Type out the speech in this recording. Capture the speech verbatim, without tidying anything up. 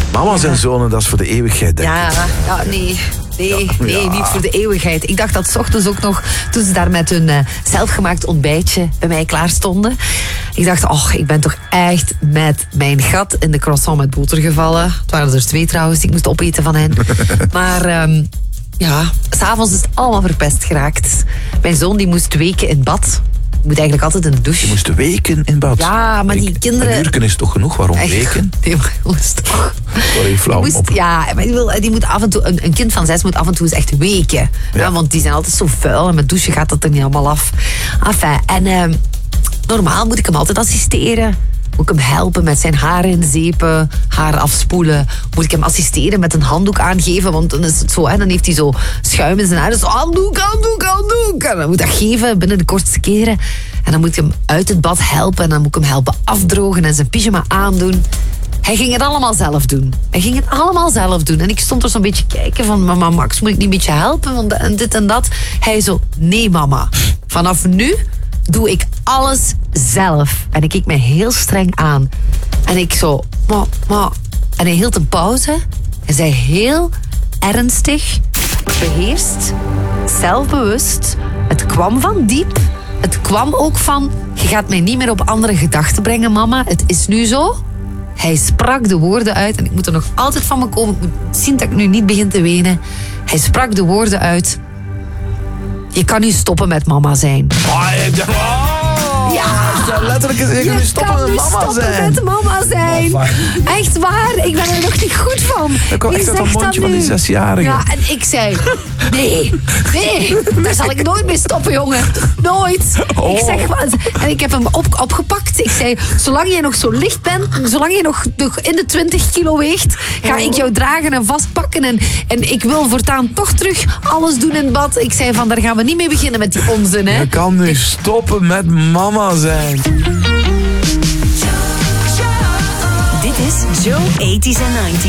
Mama's en zonen, dat is voor de eeuwigheid, denk ik. Ja, ja, nee. Nee, Ja, nee, ja. niet voor de eeuwigheid. Ik dacht dat 's ochtends ook nog, toen ze daar met hun uh, zelfgemaakt ontbijtje bij mij klaar stonden. Ik dacht, oh, ik ben toch echt met mijn gat in de croissant met boter gevallen. Het waren er twee trouwens, ik moest opeten van hen. Maar um, ja, s'avonds is het allemaal verpest geraakt. Mijn zoon die moest weken in bad. Je moet eigenlijk altijd in de douche. Je moest weken in bad. Ja, maar die Ik- kinderen... Een uurken is toch genoeg? Waarom Echt? weken? Nee, maar jongens, toch. Sorry, flauw Die moest, op. ja, maar die, wil, die moet af en toe, een, een kind van zes moet af en toe eens echt weken. Ja. Ja. Want die zijn altijd zo vuil en met douchen gaat dat er niet allemaal af. Enfin, en uh, normaal moet ik hem altijd assisteren. Moet ik hem helpen met zijn haren inzepen, haar afspoelen. Moet ik hem assisteren met een handdoek aangeven, want dan is het zo, hè, dan heeft hij zo schuim in zijn haar. Dus handdoek, handdoek, handdoek. En dan moet ik dat geven binnen de kortste keren. En dan moet ik hem uit het bad helpen en dan moet ik hem helpen afdrogen en zijn pyjama aandoen. Hij ging het allemaal zelf doen. Hij ging het allemaal zelf doen. En ik stond er zo'n beetje kijken van, mama Max, moet ik niet een beetje helpen? Want en dit en dat. Hij zo, nee mama. Vanaf nu doe ik alles zelf. En ik keek mij heel streng aan. En ik zo, ma, ma. En hij hield een pauze. Hij zei heel ernstig, beheerst, zelfbewust. Het kwam van diep. Het kwam ook van, je gaat mij niet meer op andere gedachten brengen, mama. Het is nu zo. Hij sprak de woorden uit. En ik moet er nog altijd van me komen. Ik moet zien dat ik nu niet begin te wenen. Hij sprak de woorden uit. Je kan nu stoppen met mama zijn. Oh, ik dacht, oh, Ja. dat zou letterlijk eens zeggen, nu stoppen kan met nu mama stoppen zijn. met mama zijn. Oh, Echt waar, ik ben er nog niet goed van. Dat kwam Wie echt uit dat zegt mondje van nu? die zesjarige. Ja, en ik zei, nee, nee, daar zal ik nooit mee stoppen, jongen. Nooit. Oh. Ik zeg wat. En ik heb hem op, opgepakt. Ik zei, zolang jij nog zo licht bent, zolang je nog, nog in de twintig kilo weegt, ga ik jou dragen en vastpakken. En, en ik wil voortaan toch terug alles doen in bad. Ik zei van, daar gaan we niet mee beginnen met die onzin, hè. Je kan nu stoppen met mama zijn. Dit is Joe eighties and nineties.